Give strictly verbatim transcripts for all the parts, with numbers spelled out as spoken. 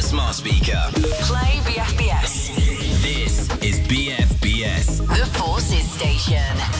smart speaker. Play B F B S. This is B F B S. The Forces Station.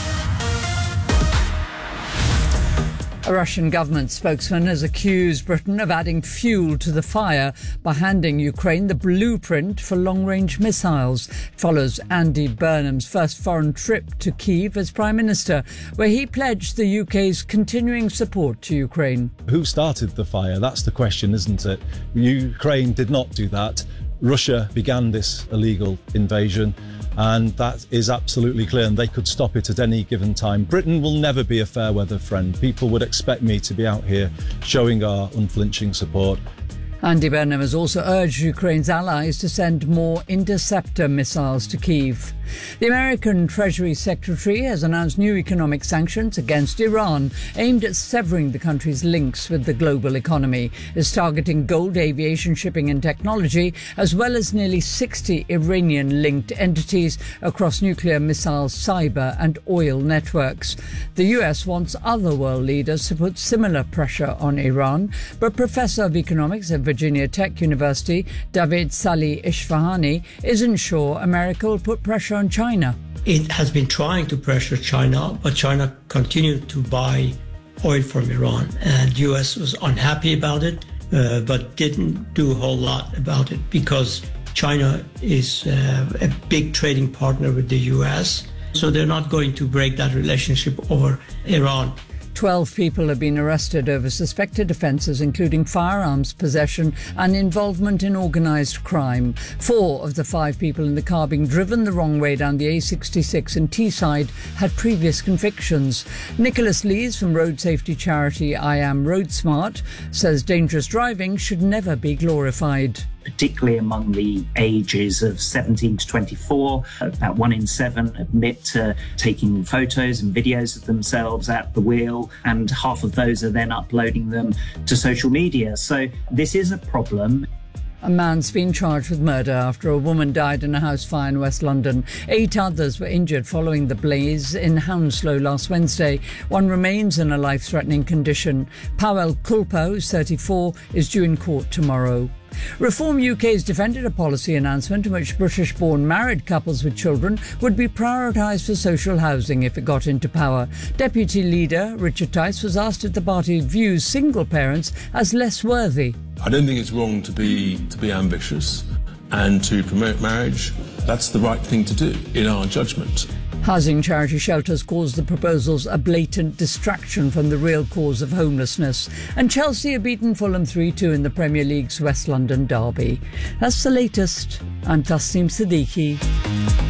A Russian government spokesman has accused Britain of adding fuel to the fire by handing Ukraine the blueprint for long-range missiles. It follows Andy Burnham's first foreign trip to Kyiv as Prime Minister, where he pledged the U K's continuing support to Ukraine. Who started the fire? That's the question, isn't it? Ukraine did not do that. Russia began this illegal invasion, and that is absolutely clear, and they could stop it at any given time. Britain will never be a fair weather friend. People would expect me to be out here showing our unflinching support. Andy Burnham has also urged Ukraine's allies to send more Interceptor missiles to Kyiv. The American Treasury Secretary has announced new economic sanctions against Iran aimed at severing the country's links with the global economy. It's targeting gold, aviation, shipping and technology, as well as nearly sixty Iranian-linked entities across nuclear, missiles, cyber and oil networks. The U S wants other world leaders to put similar pressure on Iran, but Professor of Economics at Virginia Tech University, David Salih Isfahani, isn't sure America will put pressure on China. It has been trying to pressure China, but China continued to buy oil from Iran, and U S was unhappy about it, uh, but didn't do a whole lot about it because China is uh, a big trading partner with the U S, so they're not going to break that relationship over Iran. Twelve people have been arrested over suspected offences, including firearms possession and involvement in organised crime. Four of the five people in the car being driven the wrong way down the A sixty-six in Teesside had previous convictions. Nicholas Lees from road safety charity I Am Road Smart says dangerous driving should never be glorified. Particularly among the ages of seventeen to twenty-four, about one in seven admit to taking photos and videos of themselves at the wheel, and half of those are then uploading them to social media. So this is a problem. A man's been charged with murder after a woman died in a house fire in West London. Eight others were injured following the blaze in Hounslow last Wednesday. One remains in a life-threatening condition. Pawel Kulpa, who's thirty-four, is due in court tomorrow. Reform U K has defended a policy announcement in which British-born married couples with children would be prioritised for social housing if it got into power. Deputy Leader Richard Tice was asked if the party views single parents as less worthy. I don't think it's wrong to be to be ambitious and to promote marriage. That's the right thing to do in our judgment. Housing charity Shelters calls the proposals a blatant distraction from the real cause of homelessness. And Chelsea have beaten Fulham three two in the Premier League's West London derby. That's the latest. I'm Tasneem Siddiqui.